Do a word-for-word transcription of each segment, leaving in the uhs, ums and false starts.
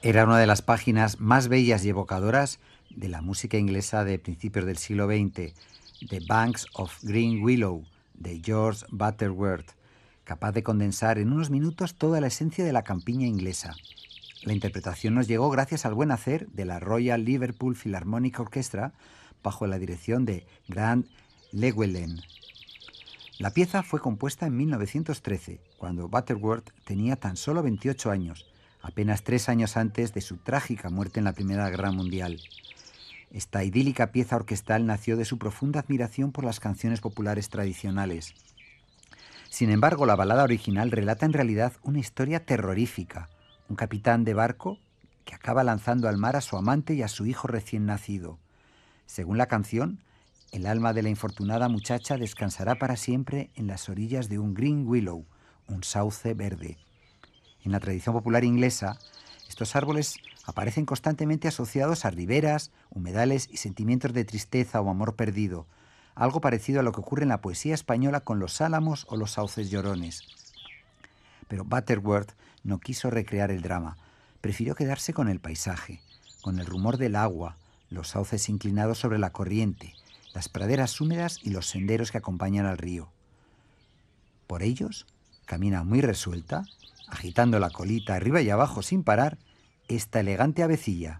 Era una de las páginas más bellas y evocadoras de la música inglesa de principios del siglo veinte, The Banks of Green Willow, de George Butterworth, capaz de condensar en unos minutos toda la esencia de la campiña inglesa. La interpretación nos llegó gracias al buen hacer de la Royal Liverpool Philharmonic Orchestra, bajo la dirección de Grant Llewellyn. La pieza fue compuesta en mil novecientos trece, cuando Butterworth tenía tan solo veintiocho años, apenas tres años antes de su trágica muerte en la Primera Guerra Mundial. Esta idílica pieza orquestal nació de su profunda admiración por las canciones populares tradicionales. Sin embargo, la balada original relata en realidad una historia terrorífica. Un capitán de barco que acaba lanzando al mar a su amante y a su hijo recién nacido. Según la canción, el alma de la infortunada muchacha descansará para siempre en las orillas de un green willow, un sauce verde. En la tradición popular inglesa, estos árboles aparecen constantemente asociados a riberas, humedales y sentimientos de tristeza o amor perdido, algo parecido a lo que ocurre en la poesía española con los álamos o los sauces llorones. Pero Butterworth no quiso recrear el drama, prefirió quedarse con el paisaje, con el rumor del agua, los sauces inclinados sobre la corriente, las praderas húmedas y los senderos que acompañan al río. Por ellos camina muy resuelta, agitando la colita arriba y abajo sin parar, esta elegante avecilla.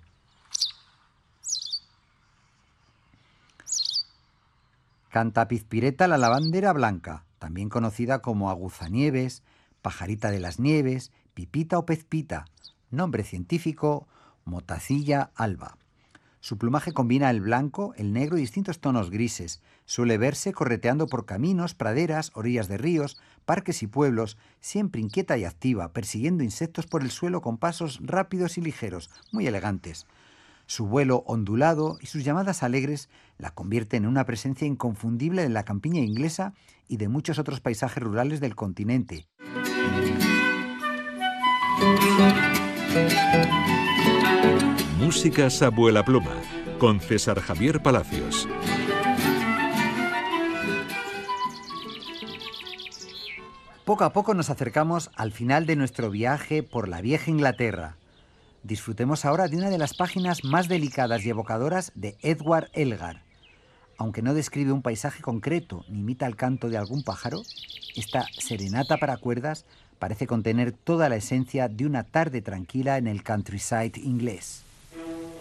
Canta Pizpireta la lavandera blanca, también conocida como aguzanieves, pajarita de las nieves, pipita o pezpita, nombre científico, motacilla alba. Su plumaje combina el blanco, el negro y distintos tonos grises. Suele verse correteando por caminos, praderas, orillas de ríos, parques y pueblos, siempre inquieta y activa, persiguiendo insectos por el suelo con pasos rápidos y ligeros, muy elegantes. Su vuelo ondulado y sus llamadas alegres la convierten en una presencia inconfundible de la campiña inglesa y de muchos otros paisajes rurales del continente. Músicas Abuela Pluma, con César Javier Palacios. Poco a poco nos acercamos al final de nuestro viaje por la vieja Inglaterra. Disfrutemos ahora de una de las páginas más delicadas y evocadoras de Edward Elgar. Aunque no describe un paisaje concreto ni imita el canto de algún pájaro, esta serenata para cuerdas parece contener toda la esencia de una tarde tranquila en el countryside inglés.